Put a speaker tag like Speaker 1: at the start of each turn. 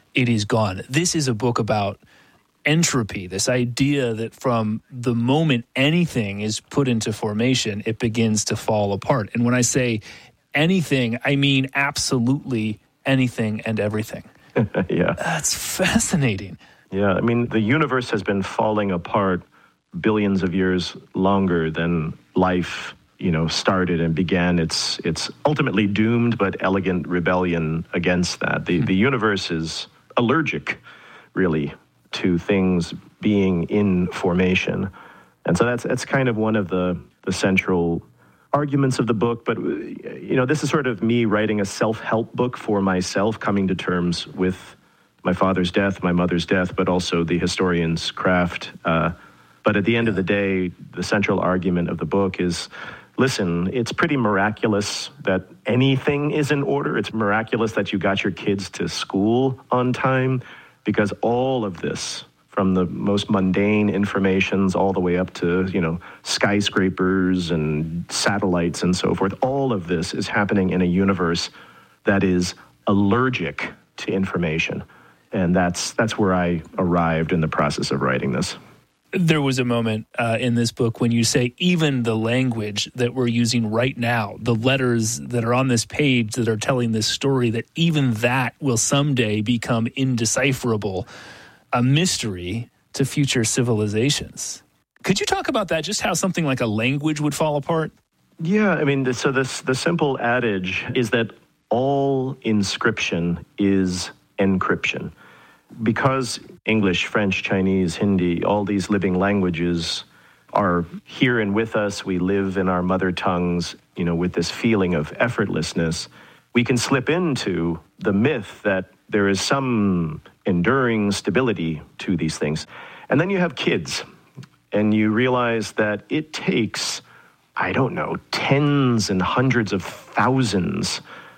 Speaker 1: it is gone. This is a book about entropy, this idea that from the moment anything is put into formation, it begins to fall apart. And when I say anything, I mean absolutely anything and everything.
Speaker 2: Yeah.
Speaker 1: That's fascinating.
Speaker 2: Yeah, I mean, the universe has been falling apart billions of years longer than life, started and began. It's ultimately doomed but elegant rebellion against that. The universe is allergic, really, to things being in formation. And so that's kind of one of the central arguments of the book. But, this is sort of me writing a self-help book for myself, coming to terms with my father's death, my mother's death, but also the historian's craft. But at the end of the day, the central argument of the book is, listen, it's pretty miraculous that anything is in order. It's miraculous that you got your kids to school on time, because all of this, from the most mundane informations all the way up to, skyscrapers and satellites and so forth, all of this is happening in a universe that is allergic to information. And that's where I arrived in the process of writing this.
Speaker 1: There was a moment in this book when you say even the language that we're using right now, the letters that are on this page that are telling this story, that even that will someday become indecipherable, a mystery to future civilizations. Could you talk about that, just how something like a language would fall apart?
Speaker 2: Yeah, I mean, the simple adage is that all inscription is encryption. Because English, French, Chinese, Hindi, all these living languages are here and with us, we live in our mother tongues, with this feeling of effortlessness, we can slip into the myth that there is some enduring stability to these things. And then you have kids, and you realize that it takes, tens and hundreds of thousands